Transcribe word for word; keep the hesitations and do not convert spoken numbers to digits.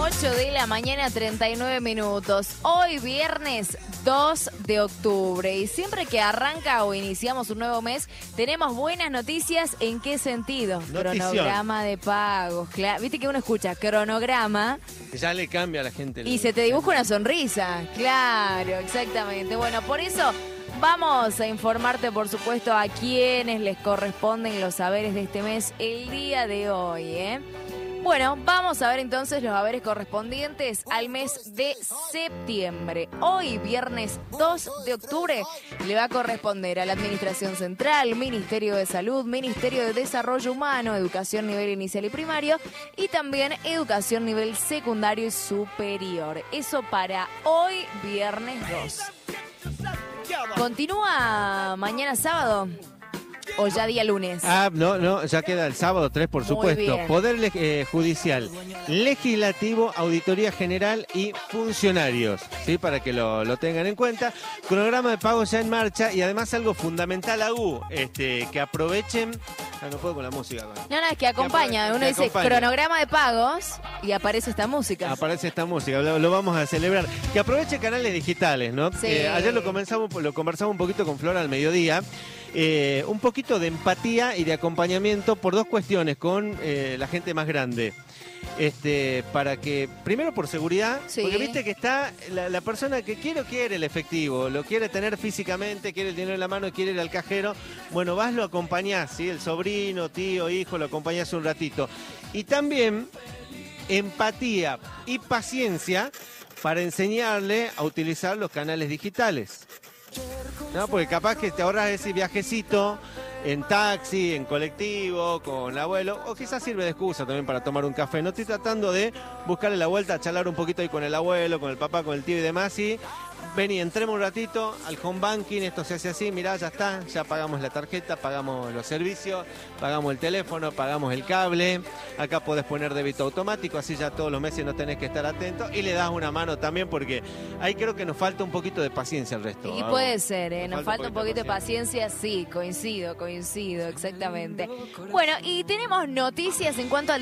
ocho de la mañana, treinta y nueve minutos. Hoy viernes dos de octubre y siempre que arranca o iniciamos un nuevo mes tenemos buenas noticias. ¿En qué sentido? Notición. Cronograma de pagos. Claro. Viste que uno escucha cronograma Ya le cambia a la gente. y se te dibuja una sonrisa. Claro, exactamente. Bueno, por eso vamos a informarte, por supuesto, a quienes les corresponden los haberes de este mes el día de hoy, ¿eh? Bueno, vamos a ver entonces los haberes correspondientes al mes de septiembre. Hoy, viernes dos de octubre, le va a corresponder a la Administración Central, Ministerio de Salud, Ministerio de Desarrollo Humano, Educación nivel inicial y primario y también Educación nivel secundario y superior. Eso para hoy, viernes dos. ¿Continúa mañana sábado? ¿O ya día lunes? Ah, no, no, ya queda el sábado tres, por Muy supuesto. bien. Poder eh, Judicial, Legislativo, Auditoría General y Funcionarios, ¿sí? Para que lo, lo tengan en cuenta. Cronograma de pago ya en marcha y además algo fundamental, Agu, este, que aprovechen... Ah, no puedo con la música. Con... No, no, es que acompaña. Que Uno dice acompaña. cronograma de pagos y aparece esta música. Aparece esta música, lo, lo vamos a celebrar. Que aproveche canales digitales, ¿no? Sí. Eh, ayer lo comenzamos, lo conversamos un poquito con Flora al mediodía. Eh, un poquito de empatía y de acompañamiento por dos cuestiones con eh, la gente más grande. Este, para que, primero por seguridad, Sí. porque viste que está la, la persona que quiere o quiere el efectivo, lo quiere tener físicamente, quiere el dinero en la mano, quiere ir al cajero. Bueno, vas, lo acompañás, ¿sí? El sobrino, tío, hijo, lo acompañás un ratito. Y también empatía y paciencia para enseñarle a utilizar los canales digitales. No, porque capaz que te ahorras ese viajecito en taxi, en colectivo, con el abuelo, o quizás sirve de excusa también para tomar un café. No estoy tratando de buscarle la vuelta, a charlar un poquito ahí con el abuelo, con el papá, con el tío y demás, y vení, entremos un ratito al home banking, esto se hace así, mirá, ya está, ya pagamos la tarjeta, pagamos los servicios, pagamos el teléfono, pagamos el cable, acá podés poner débito automático, así ya todos los meses no tenés que estar atento, y le das una mano también, porque ahí creo que nos falta un poquito de paciencia al resto. Y ¿no? puede ser, ¿eh? Nos falta un poquito de paciencia, sí, coincido, coincido, exactamente. Bueno, y tenemos noticias en cuanto al